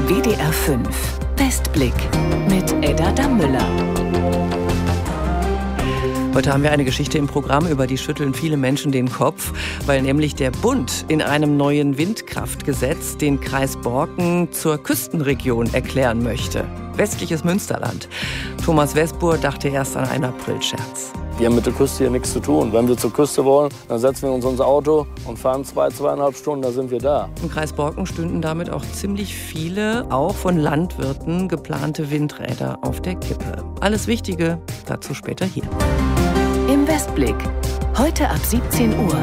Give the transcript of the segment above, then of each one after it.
WDR 5 Westblick mit Edda Dammüller. Heute haben wir eine Geschichte im Programm, über die schütteln viele Menschen den Kopf, weil nämlich der Bund in einem neuen Windkraftgesetz den Kreis Borken zur Küstenregion erklären möchte. Westliches Münsterland. Thomas Westbur dachte erst an einen Aprilscherz. Die haben mit der Küste hier nichts zu tun. Wenn wir zur Küste wollen, dann setzen wir uns in unser Auto und fahren 2,5 Stunden, da sind wir da. Im Kreis Borken stünden damit auch ziemlich viele, auch von Landwirten, geplante Windräder auf der Kippe. Alles Wichtige dazu später hier. Im Westblick. Heute ab 17 Uhr.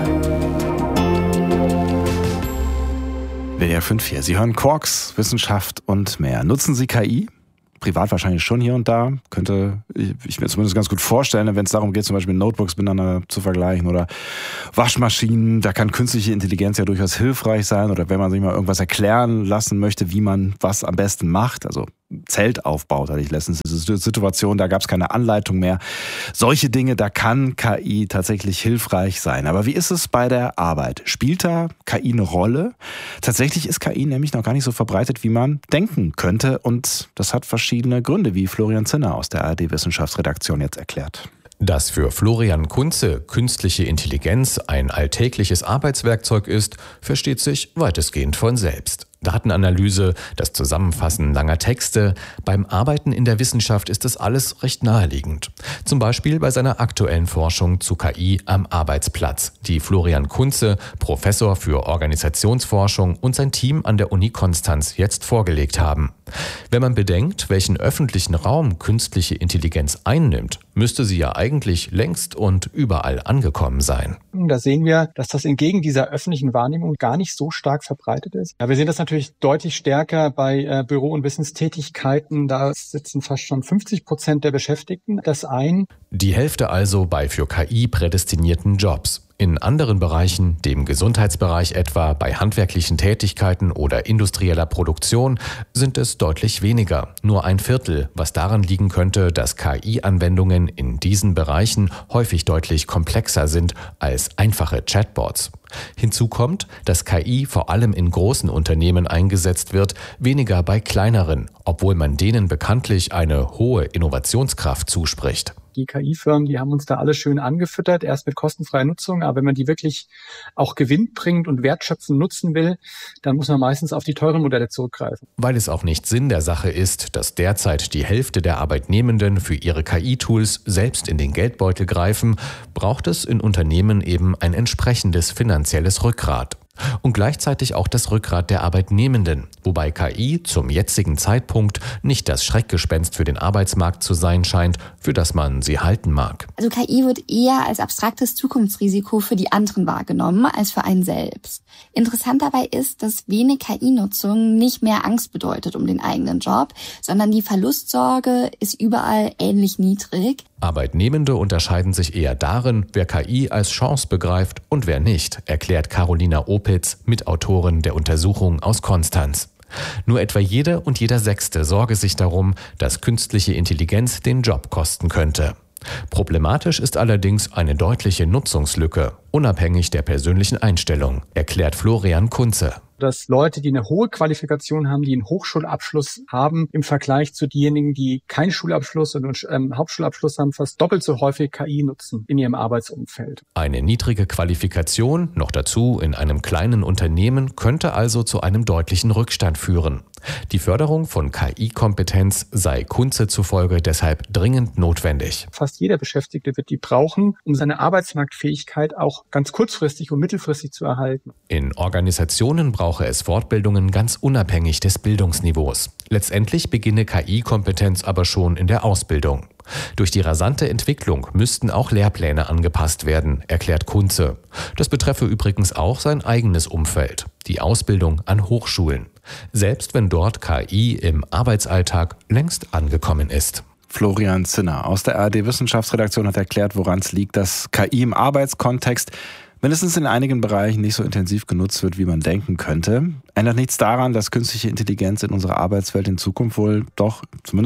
WDR 5 hier. Sie hören Quarks, Wissenschaft und mehr. Nutzen Sie KI? Privat wahrscheinlich schon hier und da. Könnte ich mir zumindest ganz gut vorstellen, wenn es darum geht, zum Beispiel Notebooks miteinander zu vergleichen oder Waschmaschinen. Da kann künstliche Intelligenz ja durchaus hilfreich sein. Oder wenn man sich mal irgendwas erklären lassen möchte, wie man was am besten macht. Also Zelt aufbaut, hatte ich letztens diese Situation, da gab es keine Anleitung mehr. Solche Dinge, da kann KI tatsächlich hilfreich sein. Aber wie ist es bei der Arbeit? Spielt da KI eine Rolle? Tatsächlich ist KI nämlich noch gar nicht so verbreitet, wie man denken könnte. Und das hat verschiedene Gründe, wie Florian Zinner aus der ARD-Wissenschaftsredaktion jetzt erklärt. Dass für Florian Kunze künstliche Intelligenz ein alltägliches Arbeitswerkzeug ist, versteht sich weitestgehend von selbst. Datenanalyse, das Zusammenfassen langer Texte. Beim Arbeiten in der Wissenschaft ist das alles recht naheliegend. Zum Beispiel bei seiner aktuellen Forschung zu KI am Arbeitsplatz, die Florian Kunze, Professor für Organisationsforschung, und sein Team an der Uni Konstanz jetzt vorgelegt haben. Wenn man bedenkt, welchen öffentlichen Raum künstliche Intelligenz einnimmt, müsste sie ja eigentlich längst und überall angekommen sein. Da sehen wir, dass das entgegen dieser öffentlichen Wahrnehmung gar nicht so stark verbreitet ist. Ja, wir sehen das natürlich deutlich stärker bei Büro- und Wissenstätigkeiten. Da sitzen fast schon 50% der Beschäftigten das ein. Die Hälfte also bei für KI prädestinierten Jobs. In anderen Bereichen, dem Gesundheitsbereich etwa, bei handwerklichen Tätigkeiten oder industrieller Produktion, sind es deutlich weniger, nur ein Viertel, was daran liegen könnte, dass KI-Anwendungen in diesen Bereichen häufig deutlich komplexer sind als einfache Chatbots. Hinzu kommt, dass KI vor allem in großen Unternehmen eingesetzt wird, weniger bei kleineren, obwohl man denen bekanntlich eine hohe Innovationskraft zuspricht. Die KI-Firmen, die haben uns da alle schön angefüttert, erst mit kostenfreier Nutzung. Aber wenn man die wirklich auch gewinnbringend und wertschöpfend nutzen will, dann muss man meistens auf die teuren Modelle zurückgreifen. Weil es auch nicht Sinn der Sache ist, dass derzeit die Hälfte der Arbeitnehmenden für ihre KI-Tools selbst in den Geldbeutel greifen, braucht es in Unternehmen eben ein entsprechendes finanzielles Rückgrat. Und gleichzeitig auch das Rückgrat der Arbeitnehmenden, wobei KI zum jetzigen Zeitpunkt nicht das Schreckgespenst für den Arbeitsmarkt zu sein scheint, für das man sie halten mag. Also KI wird eher als abstraktes Zukunftsrisiko für die anderen wahrgenommen als für einen selbst. Interessant dabei ist, dass wenig KI-Nutzung nicht mehr Angst bedeutet um den eigenen Job, sondern die Verlustsorge ist überall ähnlich niedrig. Arbeitnehmende unterscheiden sich eher darin, wer KI als Chance begreift und wer nicht, erklärt Carolina Opitz, Mitautorin der Untersuchung aus Konstanz. Nur etwa jede und jeder Sechste sorge sich darum, dass künstliche Intelligenz den Job kosten könnte. Problematisch ist allerdings eine deutliche Nutzungslücke, unabhängig der persönlichen Einstellung, erklärt Florian Kunze. Dass Leute, die eine hohe Qualifikation haben, die einen Hochschulabschluss haben, im Vergleich zu denjenigen, die keinen Schulabschluss und Hauptschulabschluss haben, fast doppelt so häufig KI nutzen in ihrem Arbeitsumfeld. Eine niedrige Qualifikation, noch dazu in einem kleinen Unternehmen, könnte also zu einem deutlichen Rückstand führen. Die Förderung von KI-Kompetenz sei Kunze zufolge deshalb dringend notwendig. Fast jeder Beschäftigte wird die brauchen, um seine Arbeitsmarktfähigkeit auch ganz kurzfristig und mittelfristig zu erhalten. In Organisationen brauche es Fortbildungen ganz unabhängig des Bildungsniveaus. Letztendlich beginne KI-Kompetenz aber schon in der Ausbildung. Durch die rasante Entwicklung müssten auch Lehrpläne angepasst werden, erklärt Kunze. Das betreffe übrigens auch sein eigenes Umfeld, die Ausbildung an Hochschulen. Selbst wenn dort KI im Arbeitsalltag längst angekommen ist. Florian Zinner aus der ARD-Wissenschaftsredaktion hat erklärt, woran es liegt, dass KI im Arbeitskontext mindestens in einigen Bereichen nicht so intensiv genutzt wird, wie man denken könnte. Ändert nichts daran, dass künstliche Intelligenz in unserer Arbeitswelt in Zukunft wohl doch, zumindest in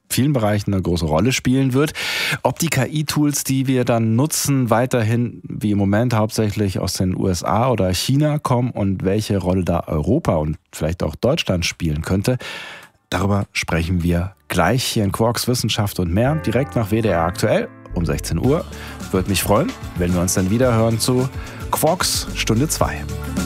vielen Bereichen eine große Rolle spielen wird. Ob die KI-Tools, die wir dann nutzen, weiterhin wie im Moment hauptsächlich aus den USA oder China kommen und welche Rolle da Europa und vielleicht auch Deutschland spielen könnte, darüber sprechen wir gleich hier in Quarks Wissenschaft und mehr, direkt nach WDR aktuell um 16 Uhr. Würde mich freuen, wenn wir uns dann wieder hören zu Quarks Stunde 2.